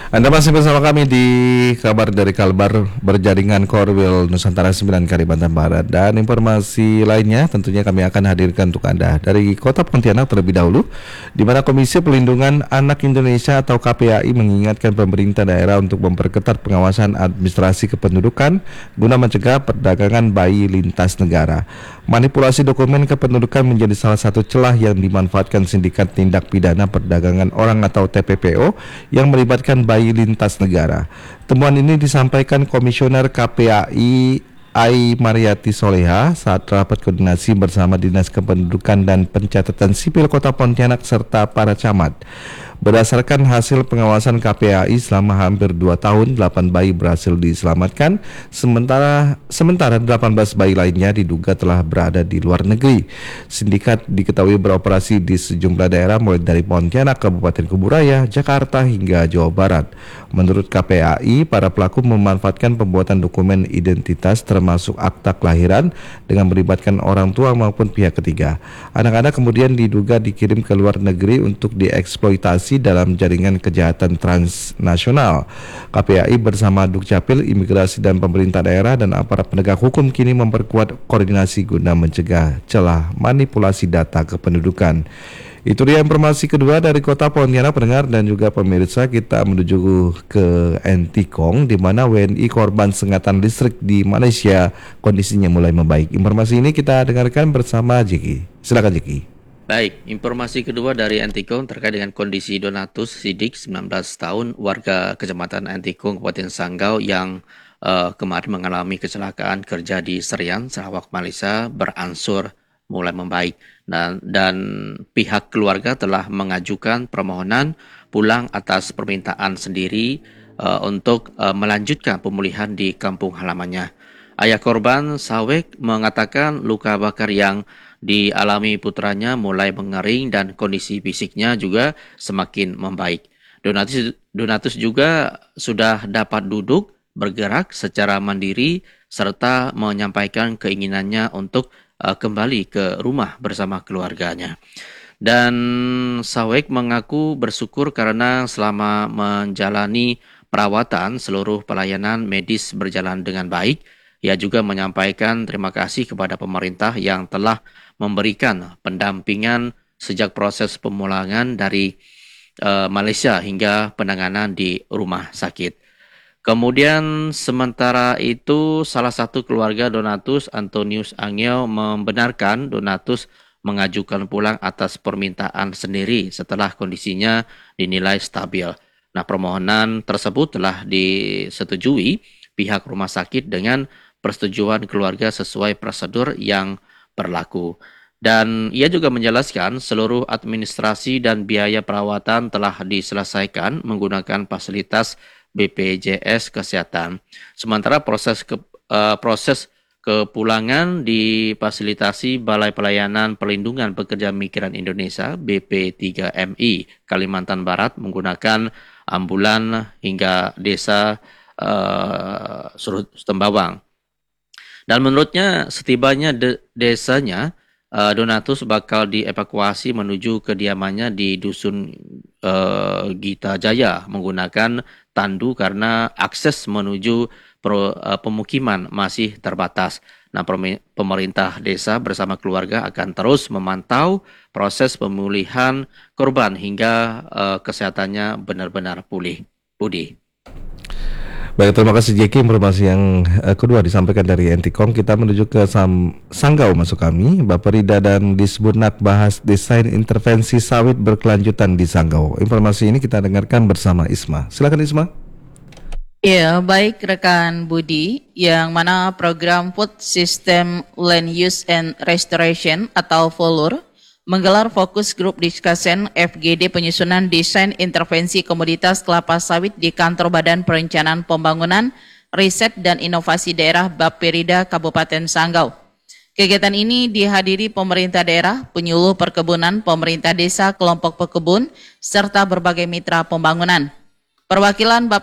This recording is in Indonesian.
Anda masih bersama kami di kabar dari Kalbar berjaringan Korwil Nusantara 9 Kalimantan Barat, dan informasi lainnya tentunya kami akan hadirkan untuk Anda dari Kota Pontianak terlebih dahulu, di mana Komisi Pelindungan Anak Indonesia atau KPAI mengingatkan pemerintah daerah untuk memperketat pengawasan administrasi kependudukan guna mencegah perdagangan bayi lintas negara. Manipulasi dokumen kependudukan menjadi salah satu celah yang dimanfaatkan sindikat tindak pidana perdagangan orang atau TPPO yang melibatkan bayi lintas negara. Temuan ini disampaikan Komisioner KPAI Ai Mariati Soleha saat rapat koordinasi bersama Dinas Kependudukan dan Pencatatan Sipil Kota Pontianak serta para camat. Berdasarkan hasil pengawasan KPAI selama hampir 2 tahun, 8 bayi berhasil diselamatkan, sementara 18 bayi lainnya diduga telah berada di luar negeri. Sindikat diketahui beroperasi di sejumlah daerah mulai dari Pontianak, Kabupaten Kuburaya, Jakarta hingga Jawa Barat. Menurut KPAI, para pelaku memanfaatkan pembuatan dokumen identitas termasuk akta kelahiran dengan melibatkan orang tua maupun pihak ketiga. Anak-anak kemudian diduga dikirim ke luar negeri untuk dieksploitasi dalam jaringan kejahatan transnasional. KPAI bersama Dukcapil, Imigrasi dan pemerintah daerah dan aparat penegak hukum kini memperkuat koordinasi guna mencegah celah manipulasi data kependudukan. Itu dia informasi kedua dari Kota Pontianak, pendengar dan juga pemirsa. Kita menuju ke Entikong, di mana WNI korban sengatan listrik di Malaysia kondisinya mulai membaik. Informasi ini kita dengarkan bersama Jeki. Silakan Jeki. Baik, informasi kedua dari Entikong terkait dengan kondisi Donatus Sidik, 19 tahun, warga Kecamatan Entikong, Kabupaten Sanggau yang kemarin mengalami kecelakaan kerja di Serian, Sarawak, Malaysia, berangsur mulai membaik. Dan pihak keluarga telah mengajukan permohonan pulang atas permintaan sendiri untuk melanjutkan pemulihan di kampung halamannya. Ayah korban, Sawek, mengatakan luka bakar yang dialami putranya mulai mengering dan kondisi fisiknya juga semakin membaik. Donatus juga sudah dapat duduk, bergerak secara mandiri, serta menyampaikan keinginannya untuk kembali ke rumah bersama keluarganya. Dan Sawek mengaku bersyukur karena selama menjalani perawatan seluruh pelayanan medis berjalan dengan baik. Ia juga menyampaikan terima kasih kepada pemerintah yang telah memberikan pendampingan sejak proses pemulangan dari Malaysia hingga penanganan di rumah sakit. Kemudian sementara itu salah satu keluarga Donatus, Antonius Angel, membenarkan Donatus mengajukan pulang atas permintaan sendiri setelah kondisinya dinilai stabil. Nah, permohonan tersebut telah disetujui pihak rumah sakit dengan persetujuan keluarga sesuai prosedur yang berlaku. Dan ia juga menjelaskan seluruh administrasi dan biaya perawatan telah diselesaikan menggunakan fasilitas BPJS Kesehatan. Sementara proses kepulangan difasilitasi Balai Pelayanan Perlindungan Pekerja Migran Indonesia BP3MI Kalimantan Barat menggunakan ambulan hingga desa Surut Tembawang. Dan menurutnya setibanya desanya, Donatus bakal dievakuasi menuju kediamannya di Dusun Gita Jaya menggunakan tandu karena akses menuju pemukiman masih terbatas. Nah, pemerintah desa bersama keluarga akan terus memantau proses pemulihan korban hingga kesehatannya benar-benar pulih. Budi. Baik, terima kasih Jeki. Informasi yang kedua disampaikan dari Entikong. Kita menuju ke Sanggau masuk kami. Bapak Rida dan Disbudnak bahas desain intervensi sawit berkelanjutan di Sanggau. Informasi ini kita dengarkan bersama Isma. Silakan Isma. Ya, baik rekan Budi, yang mana program Food System Land Use and Restoration atau FOLUR menggelar fokus grup discussion FGD penyusunan desain intervensi komoditas kelapa sawit di kantor Badan Perencanaan Pembangunan, Riset dan Inovasi Daerah Bapperida Kabupaten Sanggau. Kegiatan ini dihadiri pemerintah daerah, penyuluh perkebunan, pemerintah desa, kelompok pekebun, serta berbagai mitra pembangunan. Perwakilan